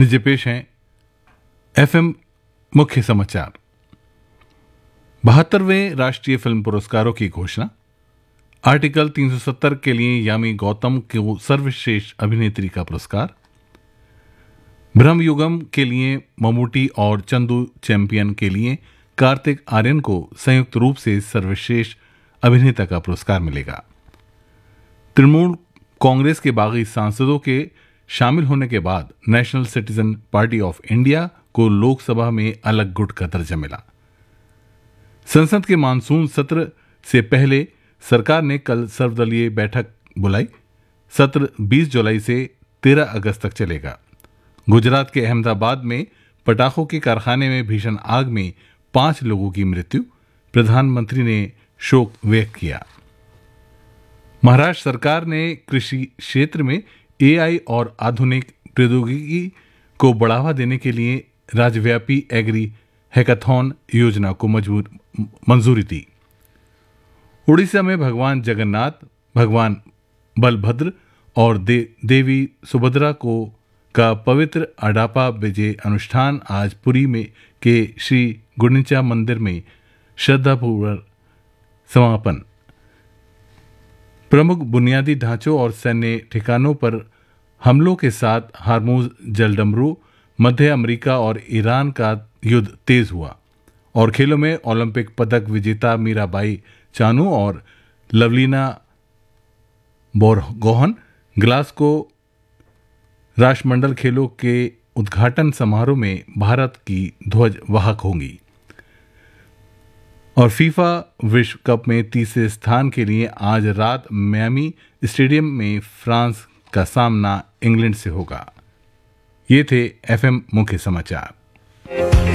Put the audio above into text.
लीजिए पेश हैं एफएम मुख्य समाचार। 72वें राष्ट्रीय फिल्म पुरस्कारों की घोषणा। आर्टिकल 370 के लिए यामी गौतम को सर्वश्रेष्ठ अभिनेत्री का पुरस्कार। ब्रह्मयुगम के लिए ममूटी और चंदू चैंपियन के लिए कार्तिक आर्यन को संयुक्त रूप से सर्वश्रेष्ठ अभिनेता का पुरस्कार मिलेगा। तृणमूल कांग्रेस के बागी सांसदों के शामिल होने के बाद national citizen party of India को लोकसभा में अलग गुट का दर्जा मिला। संसद के मानसून सत्र से पहले सरकार ने कल सर्वदलीय बैठक बुलाई। सत्र 20 जुलाई से 13 अगस्त तक चलेगा। गुजरात के अहमदाबाद में पटाखों के कारखाने में भीषण आग में 5 लोगों की मृत्यु। प्रधानमंत्री ने शोक व्यक्त किया। महाराष्ट्र सरकार ने कृषि क्षेत्र में एआई और आधुनिक प्रौद्योगिकी को बढ़ावा देने के लिए राज्यव्यापी एग्री हैकाथॉन योजना को मंजूरी दी। उड़ीसा में भगवान जगन्नाथ, भगवान बलभद्र और देवी सुभद्रा का पवित्र अडापा विजय अनुष्ठान आज पुरी में के श्री गुंडीचा मंदिर में श्रद्धापूर्वक समापन। प्रमुख बुनियादी ढांचों और सैन्य ठिकानों पर हमलों के साथ हार्मुज जलडमरू, मध्य अमेरिका और ईरान का युद्ध तेज हुआ। और खेलों में ओलंपिक पदक विजेता मीराबाई चानू और लवलीना बोरगोहन ग्लासगो राष्ट्रमंडल खेलों के उद्घाटन समारोह में भारत की ध्वज वाहक होंगी। और फीफा विश्व कप में तीसरे स्थान के लिए आज रात मियामी स्टेडियम में फ्रांस का सामना इंग्लैंड से होगा। ये थे एफएम मुख्य समाचार।